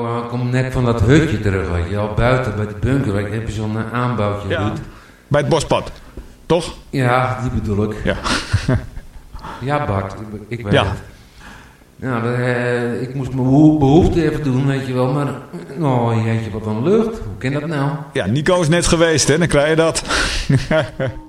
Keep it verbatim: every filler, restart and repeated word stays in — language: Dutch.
Nou, ik kom net van dat hutje terug, weet je wel. Buiten bij de bunker, weet je, heb je zo'n uh, aanbouwtje. Ja. Doet. Bij het bospad, toch? Ja, die bedoel ik. Ja. Ja, Bart, ik, ik weet Ja. het. Nou, uh, ik moest mijn beho- behoefte even doen, weet je wel. Maar, oh jeetje, wat een lucht. Hoe kan dat nou? Ja, Nico is net geweest, hè? Dan krijg je dat.